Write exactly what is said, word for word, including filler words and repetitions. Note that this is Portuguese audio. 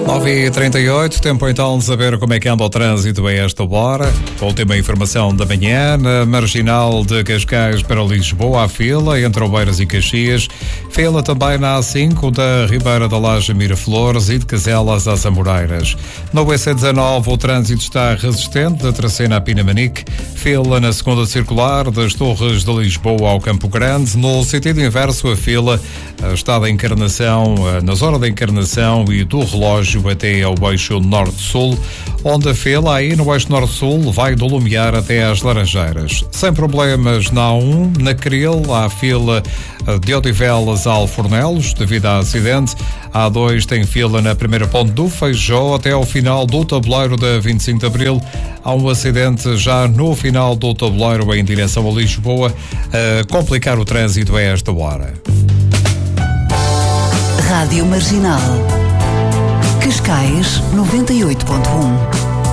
nove e trinta e oito, tempo então de saber como é que anda o trânsito a esta hora. A última informação da manhã, na Marginal de Cascais para Lisboa, a fila entre Oeiras e Caxias. Fila também na A cinco da Ribeira da Laje a Miraflores e de Caselas às Amoreiras. No E C dezanove o trânsito está resistente da Tracena a Pinamanique. Fila na segunda circular das Torres de Lisboa ao Campo Grande. No sentido inverso, a fila está da Encarnação, na zona da Encarnação e do Relógio até ao eixo norte-sul, onde a fila aí no eixo norte-sul vai do Lumiar até às Laranjeiras. Sem problemas na A um, na Cril, há fila de Odivelas a Alfornelos, devido a acidente. A A dois tem fila na primeira ponte do Feijó até ao final do tabuleiro da vinte e cinco de Abril. Há um acidente já no final do tabuleiro em direção a Lisboa, a complicar o trânsito a esta hora. Rádio Marginal. Cascais noventa e oito ponto um.